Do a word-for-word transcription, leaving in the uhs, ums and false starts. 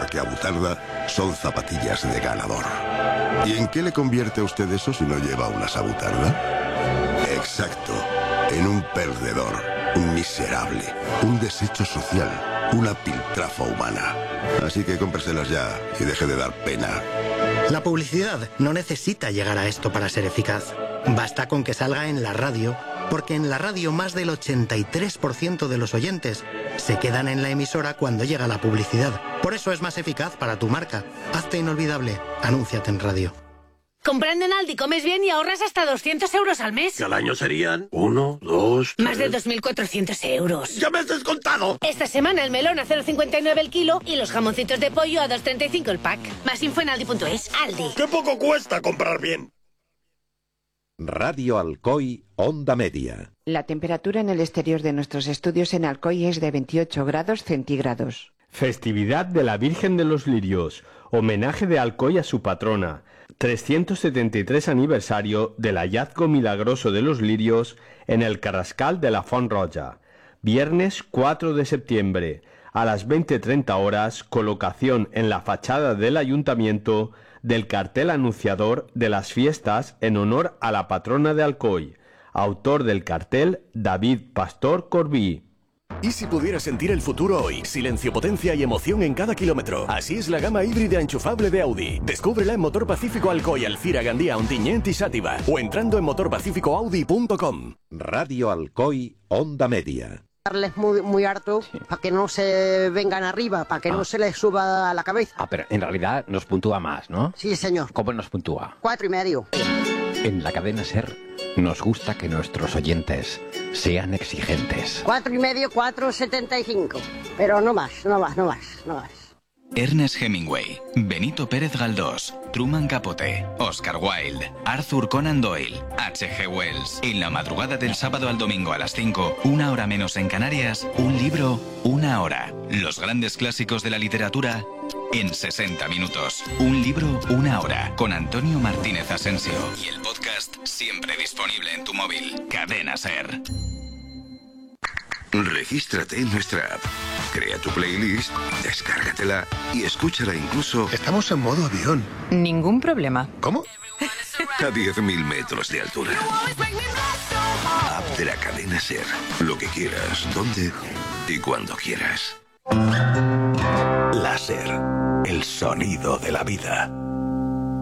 que abutarda son zapatillas de ganador. ¿Y en qué le convierte a usted eso si no lleva unas abutarda? Exacto, en un perdedor, un miserable, un desecho social, una piltrafa humana. Así que cómpreselas ya y deje de dar pena. La publicidad no necesita llegar a esto para ser eficaz. Basta con que salga en la radio, porque en la radio más del ochenta y tres por ciento de los oyentes se quedan en la emisora cuando llega la publicidad. Por eso es más eficaz para tu marca. Hazte inolvidable. Anúnciate en radio. Comprando en Aldi comes bien y ahorras hasta doscientos euros al mes. ¿Y al año serían? Uno, dos, tres... Más de dos mil cuatrocientos euros. ¡Ya me has descontado! Esta semana el melón a cero coma cincuenta y nueve el kilo y los jamoncitos de pollo a dos coma treinta y cinco el pack. Más info en aldi punto es. Aldi. ¡Qué poco cuesta comprar bien! Radio Alcoy, Onda Media. La temperatura en el exterior de nuestros estudios en Alcoy es de veintiocho grados centígrados. Festividad de la Virgen de los Lirios. Homenaje de Alcoy a su patrona. trescientos setenta y tres aniversario del hallazgo milagroso de los lirios en el Carrascal de la Font Roja. Viernes cuatro de septiembre, a las veinte treinta horas, colocación en la fachada del ayuntamiento del cartel anunciador de las fiestas en honor a la patrona de Alcoy. Autor del cartel, David Pastor Corbí. ¿Y si pudieras sentir el futuro hoy? Silencio, potencia y emoción en cada kilómetro. Así es la gama híbrida enchufable de Audi. Descúbrela en Motor Pacífico Alcoy, Alcira, Gandía, Ontinyent y Xàtiva. O entrando en motor pacífico audi punto com. Radio Alcoy, Onda Media. Darles muy, muy harto, sí, para que no se vengan arriba, para que ah. no se les suba a la cabeza. Ah, pero en realidad nos puntúa más, ¿no? Sí, señor. ¿Cómo nos puntúa? Cuatro y medio. En la cadena SER nos gusta que nuestros oyentes sean exigentes. Cuatro y medio, cuatro setenta y cinco. Pero no más, no más, no más, no más. Ernest Hemingway, Benito Pérez Galdós, Truman Capote, Oscar Wilde, Arthur Conan Doyle, H G Wells. En la madrugada del sábado al domingo a las cinco, una hora menos en Canarias, un libro, una hora. Los grandes clásicos de la literatura en sesenta minutos. Un libro, una hora. Con Antonio Martínez Asensio. Y el podcast siempre disponible en tu móvil. Cadena SER. Regístrate en nuestra app, crea tu playlist, descárgatela y escúchala incluso... Estamos en modo avión. Ningún problema. ¿Cómo? A diez mil metros de altura. App de la cadena SER. Lo que quieras, donde y cuando quieras. La SER, el sonido de la vida.